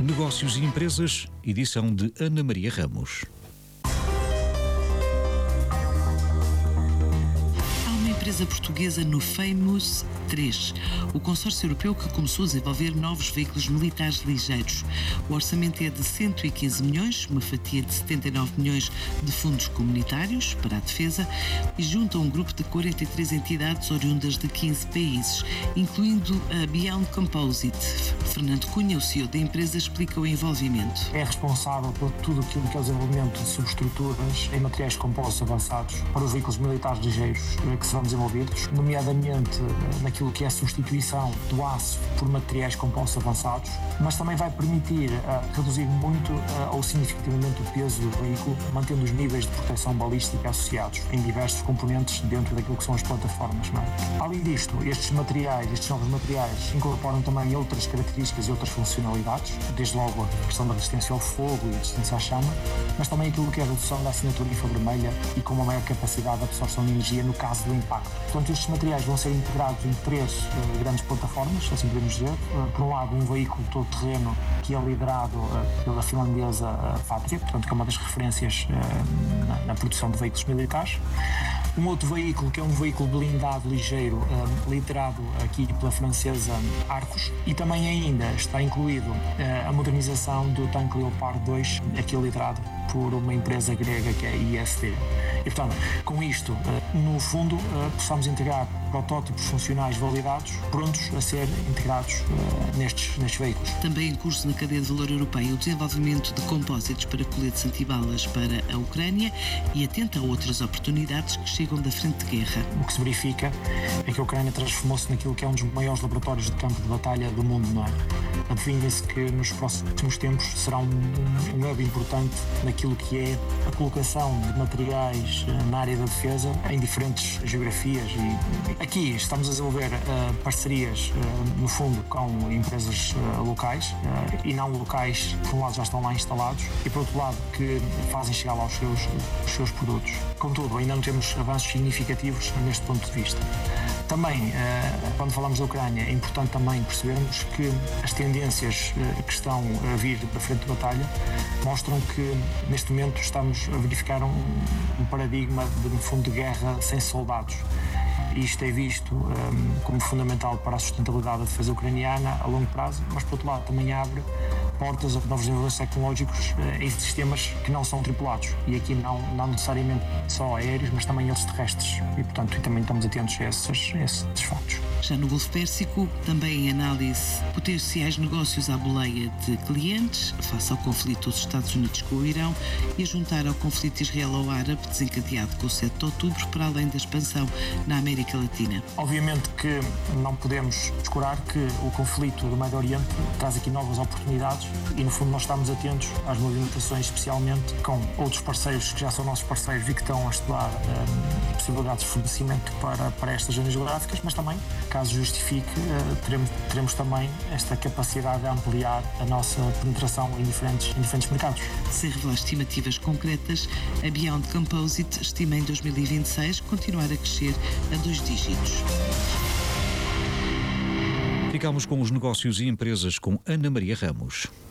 Negócios e Empresas, edição de Ana Maria Ramos. Empresa portuguesa no Famous 3, o consórcio europeu que começou a desenvolver novos veículos militares ligeiros. O orçamento é de 115 milhões, uma fatia de 79 milhões de fundos comunitários para a defesa e junta um grupo de 43 entidades oriundas de 15 países, incluindo a Beyond Composite. Fernando Cunha, o CEO da empresa, explica o envolvimento. É responsável por tudo aquilo que é o desenvolvimento de subestruturas em materiais compostos avançados para os veículos militares ligeiros que serão desenvolvidos, nomeadamente naquilo que é a substituição do aço por materiais compostos avançados, mas também vai permitir reduzir muito ou significativamente o peso do veículo, mantendo os níveis de proteção balística associados em diversos componentes dentro daquilo que são as plataformas. Não é? Além disto, estes novos materiais, incorporam também outras características e outras funcionalidades, desde logo a questão da resistência ao fogo e a resistência à chama, mas também aquilo que é a redução da assinatura infravermelha e com uma maior capacidade de absorção de energia no caso do impacto. Portanto, estes materiais vão ser integrados em três grandes plataformas, assim podemos dizer. Por um lado, um veículo todo-terreno que é liderado pela finlandesa Patria, portanto, que é uma das referências na produção de veículos militares. Um outro veículo, que é um veículo blindado ligeiro, liderado aqui pela francesa Arcos, e também ainda está incluído a modernização do tanque Leopard 2, aqui liderado por uma empresa grega que é a ISD. E, portanto, com isto, no fundo, possamos integrar protótipos funcionais validados, prontos a ser integrados nestes veículos. Também em curso na cadeia de valor europeia o desenvolvimento de compósitos para coletes antibalas para a Ucrânia e atenta a outras oportunidades que chegam da frente de guerra. O que se verifica é que a Ucrânia transformou-se naquilo que é um dos maiores laboratórios de campo de batalha do mundo, não é? Adivinha-se que nos próximos tempos será um hub importante naquilo que é a colocação de materiais na área da defesa em diferentes geografias e aqui estamos a desenvolver parcerias, no fundo, com empresas locais e não locais, por um lado já estão lá instalados e por outro lado que fazem chegar lá os seus produtos. Contudo, ainda não temos avanços significativos neste ponto de vista. Também, quando falamos da Ucrânia, é importante também percebermos que as tendências que estão a vir da frente de batalha mostram que, neste momento, estamos a verificar um paradigma de fundo de guerra sem soldados. Isto é visto como fundamental para a sustentabilidade da defesa ucraniana a longo prazo, mas, por outro lado, também abre portas a novos desenvolvimentos tecnológicos em sistemas que não são tripulados. E aqui não necessariamente só aéreos, mas também eles terrestres. E, portanto, também estamos atentos a esses fatos. Já no Golfo Pérsico, também em análise potenciais negócios à boleia de clientes, face ao conflito dos Estados Unidos com o Irão e a juntar ao conflito israelo-árabe desencadeado com o 7 de outubro, para além da expansão na América Latina. Obviamente que não podemos descurar que o conflito do Médio Oriente traz aqui novas oportunidades e, no fundo, nós estamos atentos às movimentações, especialmente com outros parceiros que já são nossos parceiros e que estão a estudar possibilidades de fornecimento para estas zonas geográficas, mas também, caso justifique, teremos também esta capacidade de ampliar a nossa penetração em diferentes mercados. Sem revelar estimativas concretas, a Beyond Composite estima em 2026 continuar a crescer a 2 dígitos. Ficamos com os negócios e empresas com Ana Maria Ramos.